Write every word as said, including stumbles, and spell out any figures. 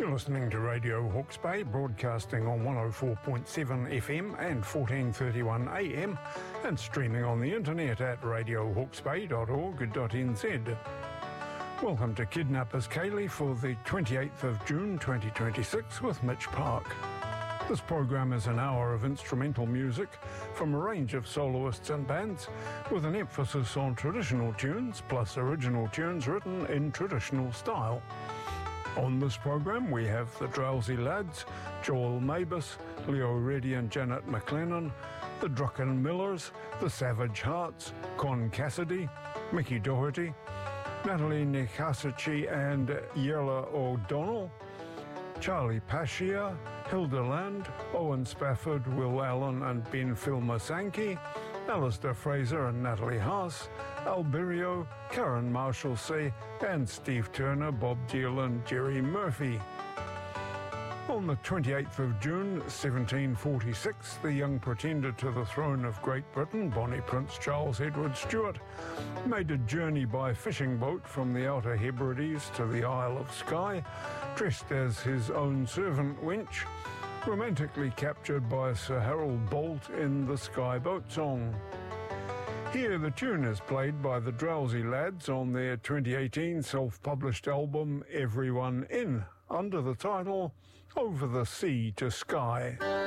You're listening to Radio Hawke's Bay, broadcasting on one oh four point seven F M and fourteen thirty-one A M, and streaming on the internet at radio hawke's bay dot org dot n z. Welcome to Kidnappers Kaylee for the twenty-eighth of June twenty twenty-six with Mitch Park. This program is an hour of instrumental music from a range of soloists and bands, with an emphasis on traditional tunes plus original tunes written in traditional style. On this program we have the Drowsy Lads, Joel Mabus, Leo Reddy and Janet McLennan, the Drucken Millers, the Savage Hearts, Con Cassidy, Mickey Doherty, Natalie Nekasici and Yella O'Donnell, Charlie Pascia, Hilda Land, Owen Spafford, Will Allen and Ben Filmer-Sankey, Alistair Fraser and Natalie Haas, Alberio, Karen Marshall C, and Steve Turner, Bob Deal and Jerry Murphy. On the twenty-eighth of June seventeen forty-six, the young pretender to the throne of Great Britain, Bonnie Prince Charles Edward Stuart, made a journey by fishing boat from the Outer Hebrides to the Isle of Skye, dressed as his own servant wench, romantically captured by Sir Harold Bolt in the Skye Boat Song. Here the tune is played by the Drowsy Lads on their twenty eighteen self-published album Everyone In, under the title Over the Sea to Skye.